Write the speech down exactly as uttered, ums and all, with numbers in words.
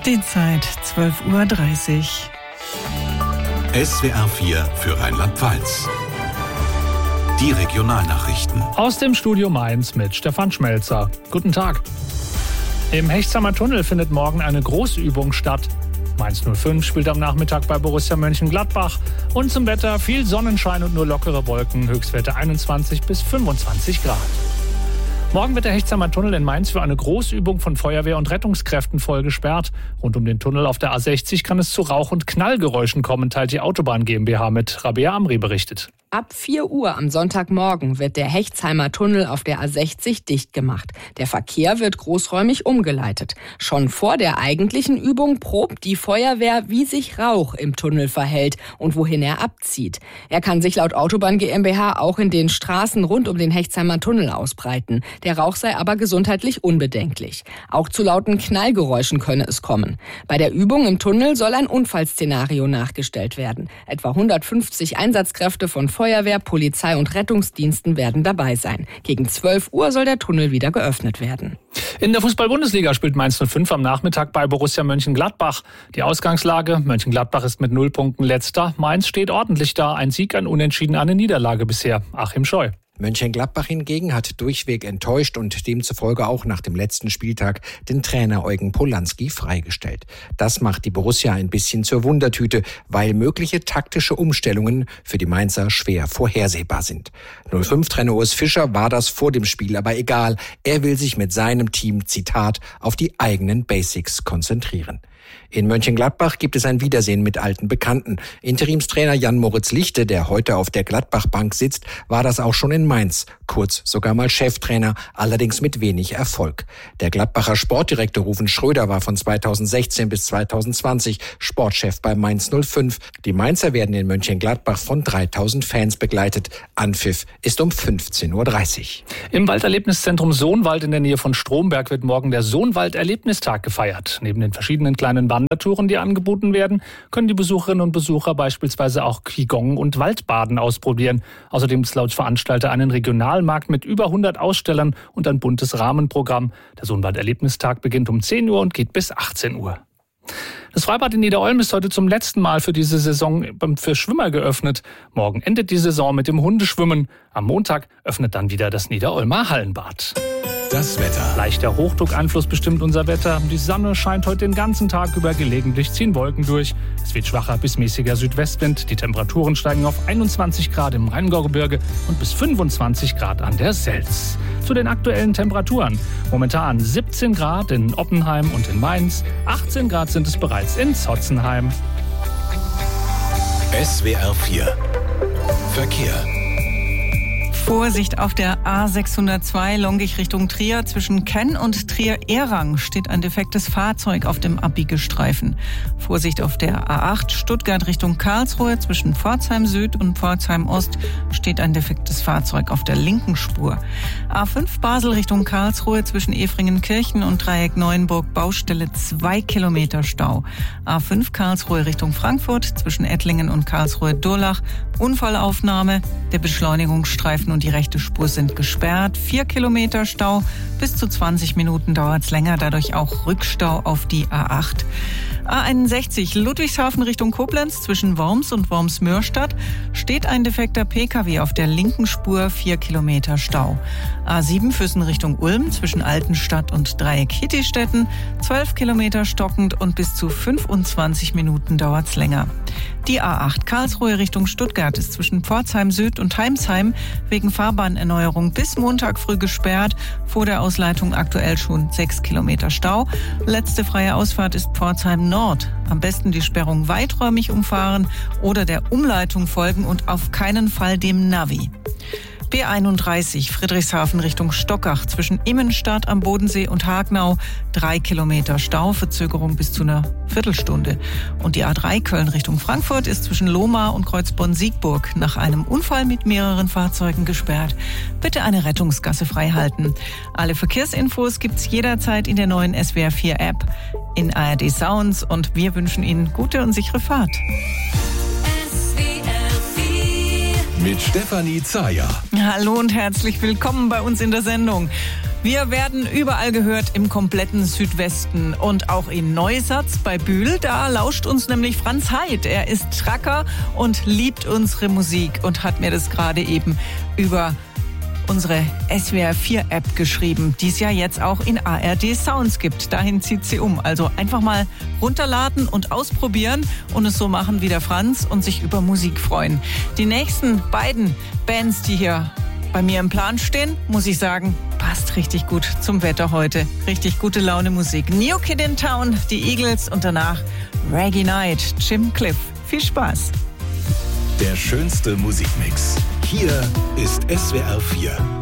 Die Zeit zwölf Uhr dreißig. S W R vier für Rheinland-Pfalz. Die Regionalnachrichten. Aus dem Studio Mainz mit Stefan Schmelzer. Guten Tag. Im Hechtsheimer Tunnel findet morgen eine Großübung statt. Mainz null fünf spielt am Nachmittag bei Borussia Mönchengladbach. Und zum Wetter viel Sonnenschein und nur lockere Wolken. Höchstwerte einundzwanzig bis fünfundzwanzig Grad. Morgen wird der Hechtsheimer Tunnel in Mainz für eine Großübung von Feuerwehr und Rettungskräften voll gesperrt. Rund um den Tunnel auf der A sechzig kann es zu Rauch- und Knallgeräuschen kommen, teilt die Autobahn GmbH mit. Rabea Amri berichtet. Ab vier Uhr am Sonntagmorgen wird der Hechtsheimer Tunnel auf der A sechzig dicht gemacht. Der Verkehr wird großräumig umgeleitet. Schon vor der eigentlichen Übung probt die Feuerwehr, wie sich Rauch im Tunnel verhält und wohin er abzieht. Er kann sich laut Autobahn GmbH auch in den Straßen rund um den Hechtsheimer Tunnel ausbreiten. Der Rauch sei aber gesundheitlich unbedenklich. Auch zu lauten Knallgeräuschen könne es kommen. Bei der Übung im Tunnel soll ein Unfallszenario nachgestellt werden. Etwa hundertfünfzig Einsatzkräfte von Feuerwehr, Polizei und Rettungsdiensten werden dabei sein. Gegen zwölf Uhr soll der Tunnel wieder geöffnet werden. In der Fußball-Bundesliga spielt Mainz null fünf am Nachmittag bei Borussia Mönchengladbach. Die Ausgangslage: Mönchengladbach ist mit null Punkten letzter. Mainz steht ordentlich da. Ein Sieg, ein Unentschieden, eine Niederlage bisher. Achim Scheu. Mönchengladbach hingegen hat durchweg enttäuscht und demzufolge auch nach dem letzten Spieltag den Trainer Eugen Polanski freigestellt. Das macht die Borussia ein bisschen zur Wundertüte, weil mögliche taktische Umstellungen für die Mainzer schwer vorhersehbar sind. null fünf Trainer Urs Fischer war das vor dem Spiel aber egal. Er will sich mit seinem Team, Zitat, auf die eigenen Basics konzentrieren. In Mönchengladbach gibt es ein Wiedersehen mit alten Bekannten. Interimstrainer Jan-Moritz Lichte, der heute auf der Gladbach-Bank sitzt, war das auch schon in Mainz. Kurz sogar mal Cheftrainer, allerdings mit wenig Erfolg. Der Gladbacher Sportdirektor Ruven Schröder war von zweitausendsechzehn bis zweitausendzwanzig Sportchef bei Mainz null fünf. Die Mainzer werden in Mönchengladbach von dreitausend Fans begleitet. Anpfiff ist um fünfzehn Uhr dreißig. Im Walderlebniszentrum Sohnwald in der Nähe von Stromberg wird morgen der Sohnwald-Erlebnistag gefeiert. Neben den verschiedenen kleinen Wandertouren, die angeboten werden, können die Besucherinnen und Besucher beispielsweise auch Qigong und Waldbaden ausprobieren. Außerdem ist laut Veranstalter einen Regionalmarkt mit über hundert Ausstellern und ein buntes Rahmenprogramm. Der Sohnwald-Erlebnistag beginnt um zehn Uhr und geht bis achtzehn Uhr. Das Freibad in Niederolm ist heute zum letzten Mal für diese Saison für Schwimmer geöffnet. Morgen endet die Saison mit dem Hundeschwimmen. Am Montag öffnet dann wieder das Niederolmer Hallenbad. Das Wetter. Leichter Hochdruckeinfluss bestimmt unser Wetter. Die Sonne scheint heute den ganzen Tag über, gelegentlich ziehen Wolken durch. Es weht schwacher bis mäßiger Südwestwind. Die Temperaturen steigen auf einundzwanzig Grad im Rheingaugebirge und bis fünfundzwanzig Grad an der Selz. Zu den aktuellen Temperaturen. Momentan siebzehn Grad in Oppenheim und in Mainz. achtzehn Grad sind es bereits in Zotzenheim. S W R vier Verkehr. Vorsicht auf der A sechshundertzwei Longich Richtung Trier. Zwischen Kenn und Trier-Ehrang steht ein defektes Fahrzeug auf dem Abbiegestreifen. Vorsicht auf der A acht Stuttgart Richtung Karlsruhe. Zwischen Pforzheim Süd und Pforzheim Ost steht ein defektes Fahrzeug auf der linken Spur. A fünf Basel Richtung Karlsruhe. Zwischen Efringenkirchen und Dreieck Neuenburg Baustelle zwei Kilometer Stau. A fünf Karlsruhe Richtung Frankfurt. Zwischen Ettlingen und Karlsruhe-Durlach Unfallaufnahme. Der Beschleunigungsstreifen und die rechte Spur sind gesperrt. Vier Kilometer Stau. Bis zu zwanzig Minuten dauert es länger. Dadurch auch Rückstau auf die A acht. A einundsechzig Ludwigshafen Richtung Koblenz. Zwischen Worms und Worms-Mörstadt steht ein defekter P K W auf der linken Spur. Vier Kilometer Stau. A sieben Füssen Richtung Ulm. Zwischen Altenstadt und Dreieck Hittistetten. zwölf Kilometer stockend und bis zu fünfundzwanzig Minuten dauert es länger. Die A acht Karlsruhe Richtung Stuttgart ist zwischen Pforzheim Süd und Heimsheim wegen Fahrbahnerneuerung bis Montag früh gesperrt. Vor der Ausleitung aktuell schon sechs Kilometer Stau. Letzte freie Ausfahrt ist Pforzheim Nord. Am besten die Sperrung weiträumig umfahren oder der Umleitung folgen und auf keinen Fall dem Navi. B einunddreißig Friedrichshafen Richtung Stockach zwischen Immenstadt am Bodensee und Hagnau. Drei Kilometer Stau, Verzögerung bis zu einer Viertelstunde. Und die A drei Köln Richtung Frankfurt ist zwischen Lohmar und Kreuzborn-Siegburg nach einem Unfall mit mehreren Fahrzeugen gesperrt. Bitte eine Rettungsgasse freihalten. Alle Verkehrsinfos gibt's jederzeit in der neuen S W R vier App, in A R D Sounds und wir wünschen Ihnen gute und sichere Fahrt. Mit Stefanie Zayer. Hallo und herzlich willkommen bei uns in der Sendung. Wir werden überall gehört im kompletten Südwesten und auch in Neusatz bei Bühl. Da lauscht uns nämlich Franz Heid. Er ist Tracker und liebt unsere Musik und hat mir das gerade eben über unsere S W R vier App geschrieben, die es ja jetzt auch in A R D Sounds gibt. Dahin zieht sie um. Also einfach mal runterladen und ausprobieren und es so machen wie der Franz und sich über Musik freuen. Die nächsten beiden Bands, die hier bei mir im Plan stehen, muss ich sagen, passt richtig gut zum Wetter heute. Richtig gute Laune Musik. New Kid in Town, die Eagles und danach Reggae Night, Jim Cliff. Viel Spaß. Der schönste Musikmix. Hier ist S W R vier.